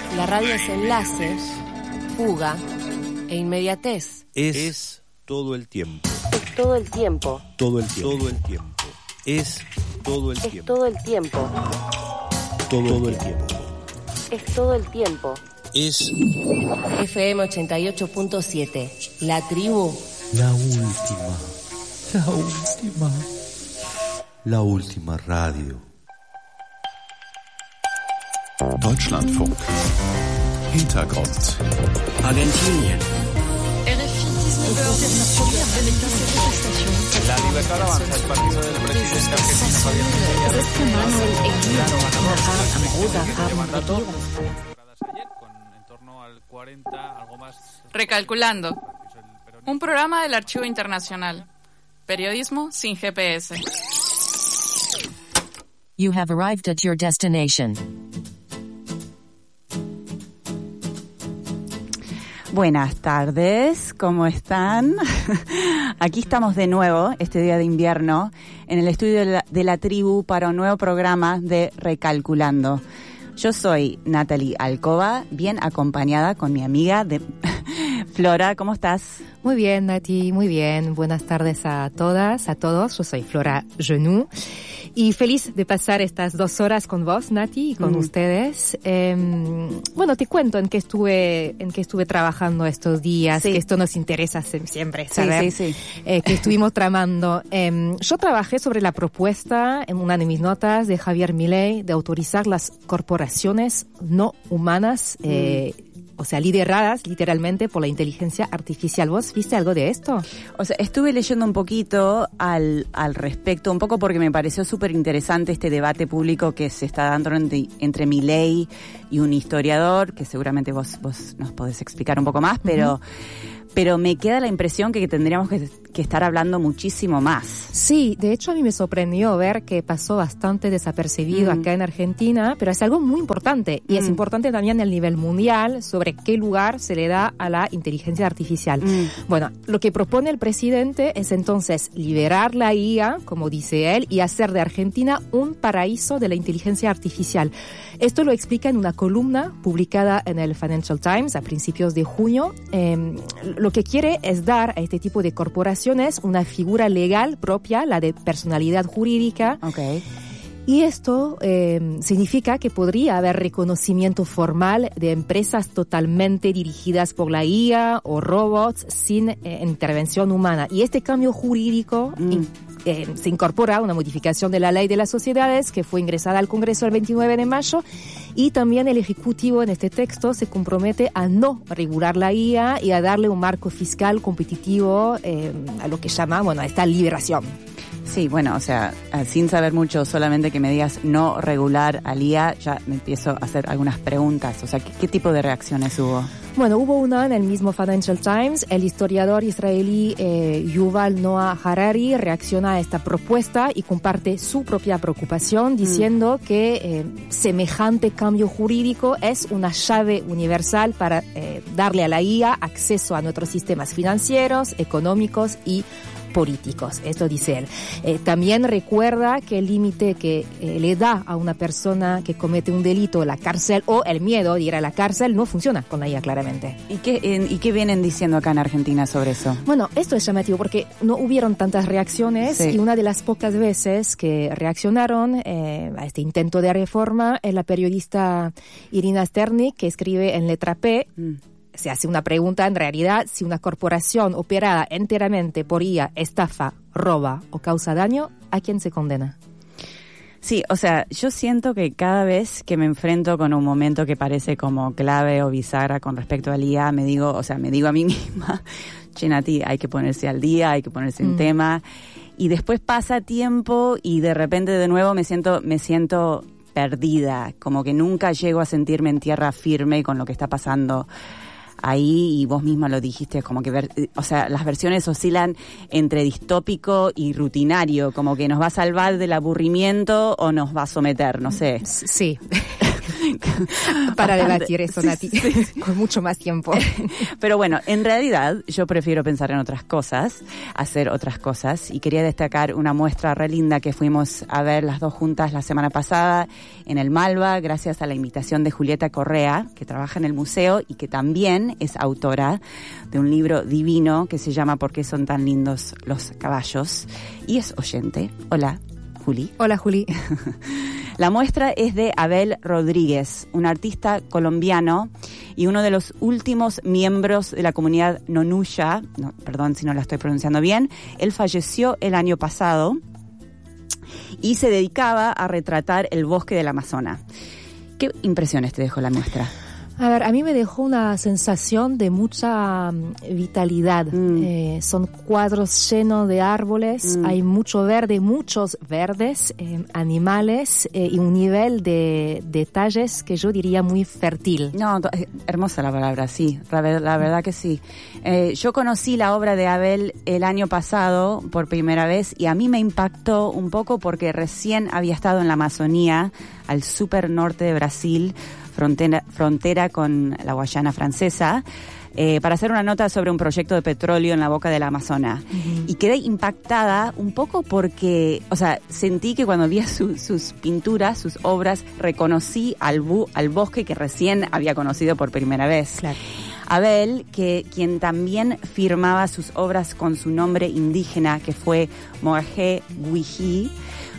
La radio es enlace, fuga e inmediatez. Es todo el tiempo. Es todo el tiempo. Todo el tiempo. Todo el tiempo. Es todo el Es tiempo. todo el tiempo. Todo el tiempo. Es todo el tiempo. Es FM 88.7. La tribu. la última. La última. La última radio. Deutschlandfunk. Hintergrund. Argentinien. La libertad avanza, el partido del presidente argentino Javier Milei en torno al 40, algo más. Recalculando. Un programa del Archivo Internacional. Periodismo sin GPS. You have arrived at your destination. Buenas tardes, ¿cómo están? Aquí estamos de nuevo, este día de invierno, en el estudio de la tribu para un nuevo programa de Recalculando. Yo soy Natalie Alcoba, bien acompañada con mi amiga de Flora, ¿cómo estás? Muy bien, Nati, muy bien. Buenas tardes a todas, a todos. Yo soy Flora Genoux y feliz de pasar estas 2 horas con vos, Nati, y con ustedes. Bueno, te cuento en qué estuve trabajando estos días, que esto nos interesa siempre saber. Sí. Que estuvimos tramando. Yo trabajé sobre la propuesta en una de mis notas de Javier Milei de autorizar las corporaciones no humanas, o sea, lideradas literalmente por la inteligencia artificial. ¿Vos viste algo de esto? O sea, estuve leyendo un poquito al respecto, un poco porque me pareció súper interesante este debate público que se está dando entre Milei y un historiador, que seguramente vos nos podés explicar un poco más, pero me queda la impresión que tendríamos que estar hablando muchísimo más. Sí, de hecho a mí me sorprendió ver que pasó bastante desapercibido acá en Argentina, pero es algo muy importante y es importante también a nivel mundial sobre qué lugar se le da a la inteligencia artificial. Bueno, lo que propone el presidente es entonces liberar la IA, como dice él, y hacer de Argentina un paraíso de la inteligencia artificial. Esto lo explica en una columna publicada en el Financial Times a principios de junio. Lo que quiere es dar a este tipo de corporaciones una figura legal propia, la de personalidad jurídica. Okay. Y esto significa que podría haber reconocimiento formal de empresas totalmente dirigidas por la IA o robots sin intervención humana. Y este cambio jurídico se incorpora a una modificación de la Ley de las Sociedades que fue ingresada al Congreso el 29 de mayo y también el Ejecutivo en este texto se compromete a no regular la IA y a darle un marco fiscal competitivo a lo que llama, a esta liberación. Sí, bueno, o sea, sin saber mucho, solamente que me digas no regular al IA, ya me empiezo a hacer algunas preguntas. O sea, ¿qué tipo de reacciones hubo? Bueno, hubo una en el mismo Financial Times. El historiador israelí Yuval Noah Harari reacciona a esta propuesta y comparte su propia preocupación diciendo que semejante cambio jurídico es una llave universal para darle a la IA acceso a nuestros sistemas financieros, económicos y políticos. Esto dice él. También recuerda que el límite que le da a una persona que comete un delito la cárcel o el miedo de ir a la cárcel no funciona con la IA claramente. ¿Y qué vienen diciendo acá en Argentina sobre eso? Bueno, esto es llamativo porque no hubieron tantas reacciones y una de las pocas veces que reaccionaron a este intento de reforma es la periodista Irina Sternik, que escribe en Letra P. Se hace una pregunta, en realidad, si una corporación operada enteramente por IA estafa, roba o causa daño, ¿a quién se condena? Sí, o sea, yo siento que cada vez que me enfrento con un momento que parece como clave o bisagra con respecto al IA, me digo a mí misma, che, Nati, hay que ponerse al día, hay que ponerse en tema, y después pasa tiempo y de repente de nuevo me siento perdida, como que nunca llego a sentirme en tierra firme con lo que está pasando ahí, y vos misma lo dijiste, como que las versiones oscilan entre distópico y rutinario, como que nos va a salvar del aburrimiento o nos va a someter, no sé. Sí. Para debatir eso, Nati, con mucho más tiempo. Pero bueno, en realidad yo prefiero pensar en otras cosas, hacer otras cosas, y quería destacar una muestra re linda que fuimos a ver las dos juntas la semana pasada en el Malva, gracias a la invitación de Julieta Correa, que trabaja en el museo y que también es autora de un libro divino que se llama ¿Por qué son tan lindos los caballos? Y es oyente. Hola, Juli. Hola, Juli. La muestra es de Abel Rodríguez, un artista colombiano y uno de los últimos miembros de la comunidad Nonusha, perdón si no la estoy pronunciando bien. Él falleció el año pasado y se dedicaba a retratar el bosque del Amazonas. ¿Qué impresiones te dejó la muestra? A ver, a mí me dejó una sensación de mucha vitalidad. Son cuadros llenos de árboles, hay mucho verde, muchos verdes, animales y un nivel de detalles que yo diría muy fértil. No, hermosa la palabra, sí, la verdad que sí. Yo conocí la obra de Abel el año pasado por primera vez y a mí me impactó un poco porque recién había estado en la Amazonía, al super norte de Brasil, frontera con la Guayana francesa, para hacer una nota sobre un proyecto de petróleo en la boca del Amazonas. Y quedé impactada un poco porque, o sea, sentí que cuando vi sus pinturas, sus obras, reconocí al bosque que recién había conocido por primera vez. Claro. Abel, quien también firmaba sus obras con su nombre indígena, que fue Moagé Guijí,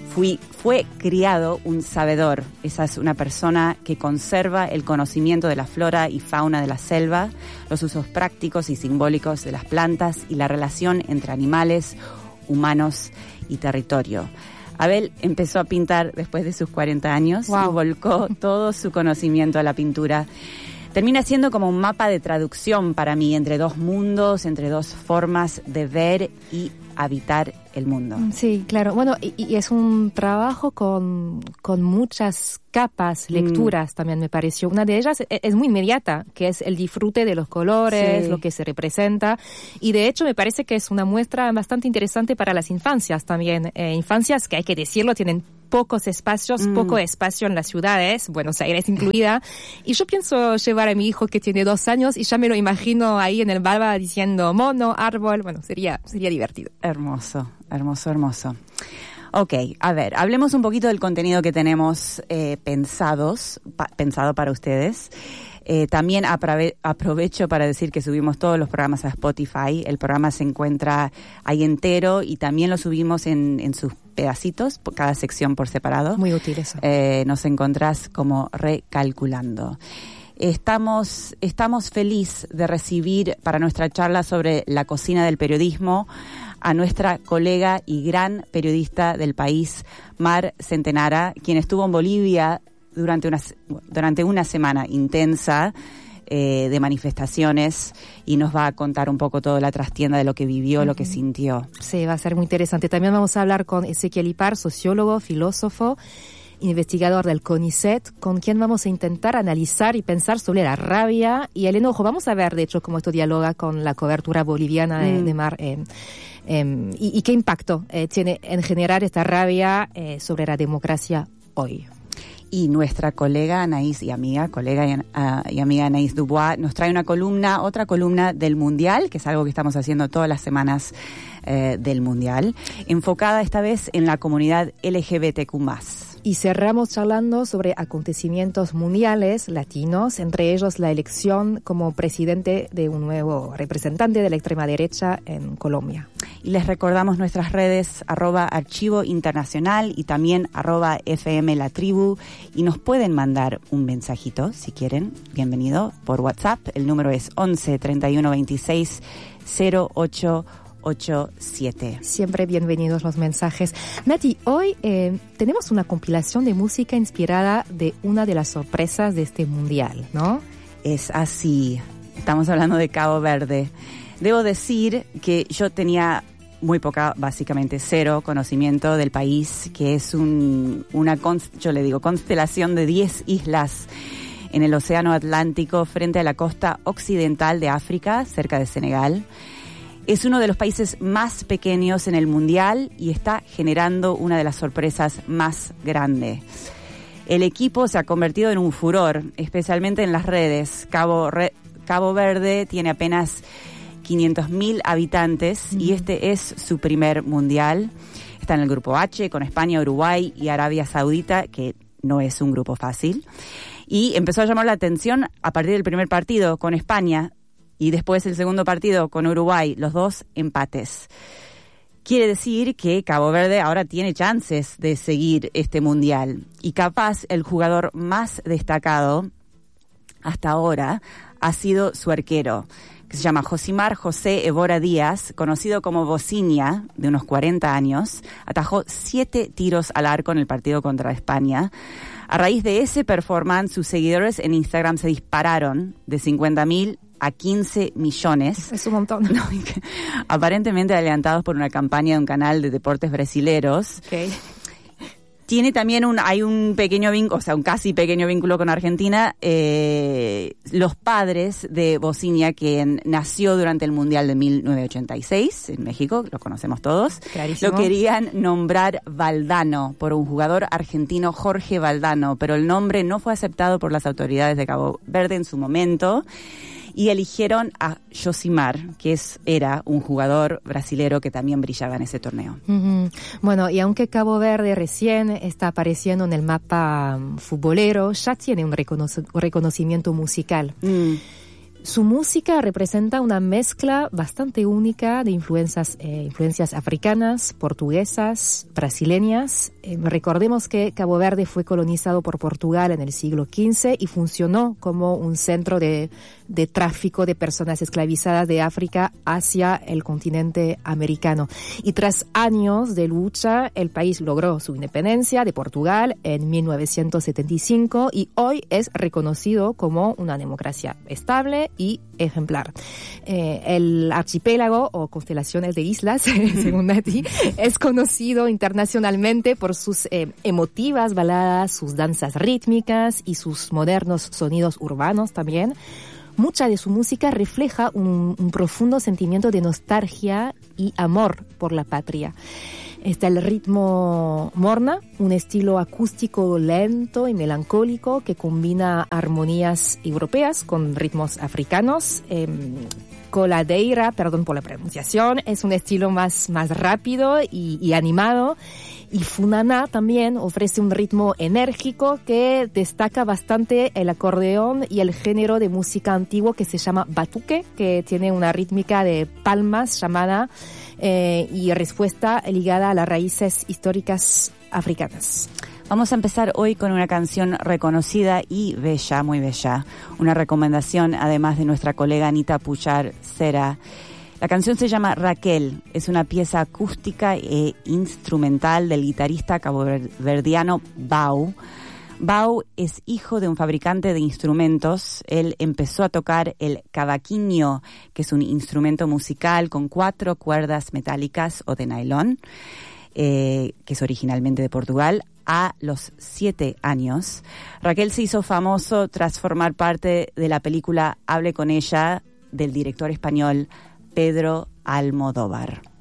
fue criado un sabedor. Esa es una persona que conserva el conocimiento de la flora y fauna de la selva, los usos prácticos y simbólicos de las plantas y la relación entre animales, humanos y territorio. Abel empezó a pintar después de sus 40 años. Wow. Y volcó todo su conocimiento a la pintura. Termina siendo como un mapa de traducción para mí entre dos mundos, entre dos formas de ver y habitar el mundo. Sí, claro. Bueno, y es un trabajo con muchas capas, lecturas también me pareció. Una de ellas es muy inmediata, que es el disfrute de los colores, sí, lo que se representa. Y de hecho me parece que es una muestra bastante interesante para las infancias también. Infancias que, hay que decirlo, tienen pocos espacios, poco espacio en las ciudades, Buenos Aires incluida. Y yo pienso llevar a mi hijo que tiene 2 años y ya me lo imagino ahí en el Malva diciendo mono, árbol. Bueno, sería divertido. Hermoso, hermoso, hermoso. Ok, a ver, hablemos un poquito del contenido que tenemos pensado para ustedes. También aprovecho para decir que subimos todos los programas a Spotify. El programa se encuentra ahí entero y también lo subimos en sus pedacitos, cada sección por separado. Muy útil eso. Nos encontrás como Recalculando. Estamos feliz de recibir para nuestra charla sobre la cocina del periodismo a nuestra colega y gran periodista del país, Mar Centenara, quien estuvo en Bolivia durante una semana intensa de manifestaciones y nos va a contar un poco toda la trastienda de lo que vivió, lo que sintió. Sí, va a ser muy interesante. También vamos a hablar con Ezequiel Ipar, sociólogo, filósofo, investigador del CONICET, con quien vamos a intentar analizar y pensar sobre la rabia y el enojo. Vamos a ver, de hecho, cómo esto dialoga con la cobertura boliviana de Mar y qué impacto tiene en general esta rabia sobre la democracia hoy. Y nuestra colega Anaís y amiga Anaís Dubois nos trae otra columna del Mundial, que es algo que estamos haciendo todas las semanas del Mundial, enfocada esta vez en la comunidad LGBTQ+. Y cerramos charlando sobre acontecimientos mundiales latinos, entre ellos la elección como presidente de un nuevo representante de la extrema derecha en Colombia. Y les recordamos nuestras redes @Archivo Internacional y también @FM La Tribu, y nos pueden mandar un mensajito si quieren, bienvenido, por WhatsApp. El número es 11 31 26 0887. Siempre bienvenidos los mensajes. Nati, hoy tenemos una compilación de música inspirada de una de las sorpresas de este mundial, ¿no? Es así. Estamos hablando de Cabo Verde. Debo decir que yo tenía muy poca, básicamente cero conocimiento del país, que es constelación de 10 islas en el Océano Atlántico frente a la costa occidental de África, cerca de Senegal. Es uno de los países más pequeños en el mundial y está generando una de las sorpresas más grandes. El equipo se ha convertido en un furor, especialmente en las redes. Cabo Verde tiene apenas 500.000 habitantes y este es su primer mundial. Está en el grupo H con España, Uruguay y Arabia Saudita, que no es un grupo fácil. Y empezó a llamar la atención a partir del primer partido con España y después el segundo partido con Uruguay, los dos empates. Quiere decir que Cabo Verde ahora tiene chances de seguir este mundial. Y capaz el jugador más destacado hasta ahora ha sido su arquero, que se llama Josimar José Evora Díaz, conocido como Bociña, de unos 40 años. Atajó 7 tiros al arco en el partido contra España. A raíz de ese performance, sus seguidores en Instagram se dispararon de 50.000 a 15 millones. Es un montón. No, aparentemente adelantados por una campaña de un canal de deportes brasileros. Okay. Tiene también hay un pequeño vínculo, o sea, un casi pequeño vínculo con Argentina. Los padres de Bociña, quien nació durante el Mundial de 1986 en México, lo conocemos todos, clarísimo, lo querían nombrar Valdano por un jugador argentino, Jorge Valdano, pero el nombre no fue aceptado por las autoridades de Cabo Verde en su momento. Y eligieron a Josimar, que era un jugador brasilero que también brillaba en ese torneo. Uh-huh. Bueno, y aunque Cabo Verde recién está apareciendo en el mapa futbolero, ya tiene un reconocimiento musical. Su música representa una mezcla bastante única de influencias africanas, portuguesas, brasileñas. Recordemos que Cabo Verde fue colonizado por Portugal en el siglo XV y funcionó como un centro de tráfico de personas esclavizadas de África hacia el continente americano. Y tras años de lucha, el país logró su independencia de Portugal en 1975 y hoy es reconocido como una democracia estable y ejemplar. El archipiélago o constelaciones de islas, según Nati, es conocido internacionalmente por sus emotivas baladas, sus danzas rítmicas y sus modernos sonidos urbanos también. Mucha de su música refleja un profundo sentimiento de nostalgia y amor por la patria. Está el ritmo morna, un estilo acústico lento y melancólico que combina armonías europeas con ritmos africanos. Coladeira, perdón por la pronunciación, es un estilo más rápido y animado. Y Funaná también ofrece un ritmo enérgico que destaca bastante el acordeón y el género de música antiguo que se llama batuque, que tiene una rítmica de palmas llamada y respuesta ligada a las raíces históricas africanas. Vamos a empezar hoy con una canción reconocida y bella, muy bella. Una recomendación además de nuestra colega Anita Puchar Cera. La canción se llama Raquel, es una pieza acústica e instrumental del guitarrista caboverdiano Bau. Bau es hijo de un fabricante de instrumentos. Él empezó a tocar el cavaquinho, que es un instrumento musical con 4 cuerdas metálicas o de nylon, que es originalmente de Portugal, a los 7 años. Raquel se hizo famoso tras formar parte de la película Hable con ella, del director español Pedro Almodóvar.